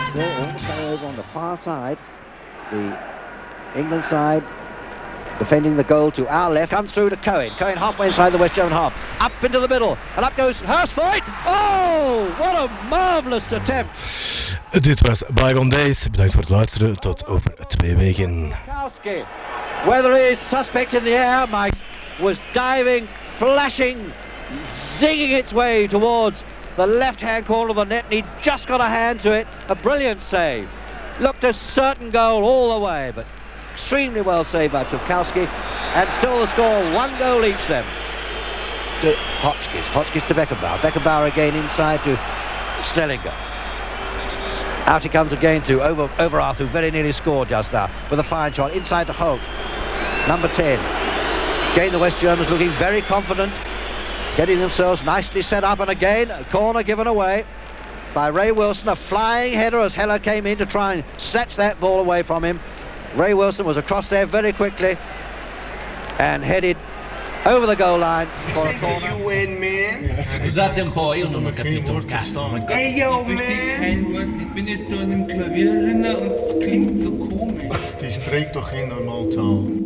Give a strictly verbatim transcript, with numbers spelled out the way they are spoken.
Still all the way over on the far side. The England side defending the goal to our left. Comes through to Cohen. Cohen halfway inside the West German half. Up into the middle. And up goes Hurstvoort. Oh, what a marvellous attempt. Dit was Bygone Days. Bedankt voor het luisteren. Tot over twee weken. Whether is suspect in the air, Mike was diving, flashing, zinging its way towards the left-hand corner of the net, and he just got a hand to it. A brilliant save. Looked a certain goal all the way, but extremely well saved by Turkowski. And still the score, one goal each then. To Hotchkiss, Hotchkiss to Beckenbauer. Beckenbauer again inside to Snellinger. Out he comes again to Over, Overath, who very nearly scored just now, with a fine shot inside to Holt. Number ten. Again the West Germans looking very confident, getting themselves nicely set up, and again a corner given away by Ray Wilson, a flying header as Heller came in to try and snatch that ball away from him. Ray Wilson was across there very quickly and headed over the goal line for a corner. You win, man. Scusate un po', io non ho capito un cazzo. Hey, yo, man. Ich bin jetzt da an einem Klavier und es klingt so komisch. Die spreekt toch geen normaal taal?